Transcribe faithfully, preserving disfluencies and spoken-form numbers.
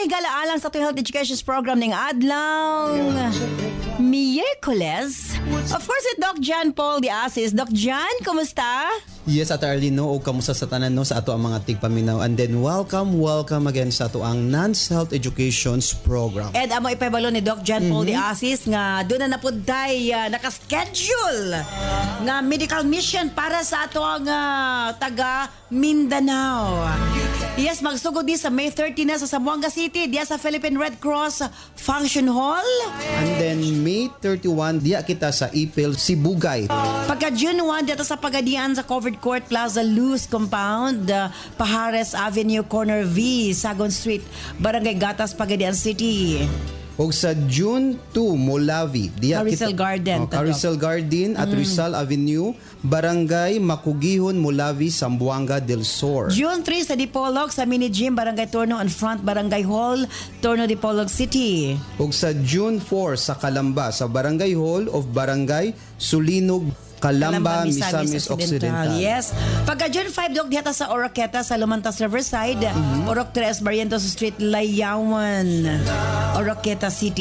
gala-alang sa to health education program ng adlaw Miyerkules. Of course, it Doc John Paul de Asis. Doc John, kumusta? Yes, Ate Arlene, no, o kamusta sa tanan no sa ato ang mga tigpaminaw. And then welcome, welcome again sa ato ang Nance Health Education's program. And amo ipabalo ni Doc John Paul de Asis nga doon na napudday uh, naka-schedule nga medical mission para sa ato ang uh, taga Mindanao. Yes, magsugod di sa May thirtieth na sa Zamboanga City, diya sa Philippine Red Cross Function Hall. And then May thirty-first, diya kita sa Ipil, Sibugay. Pagka June first, dito sa Pagadian sa Covered Court Plaza Luz Compound, uh, Pajares Avenue, Corner V, Sagon Street, Barangay Gatas, Pagadian City. O sa June second, Molavi. Diya Carousel kita, Garden. Oh, Carousel Garden at mm. Rizal Avenue, Barangay Makugihon, Molavi, Zamboanga del Sur. June third sa Dipolog, sa Mini Gym, Barangay Torno and Front, Barangay Hall, Torno, Dipolog City. O sa June fourth sa Calamba, sa Barangay Hall of Barangay Sulinog, Calamba, Misamis Occidental. Yes. Pagka June fifth, Dok, dihata sa Oroqueta, sa Lumantas Riverside, mm-hmm. Orok tres, Barrientos Street, Layawan, Oroqueta City.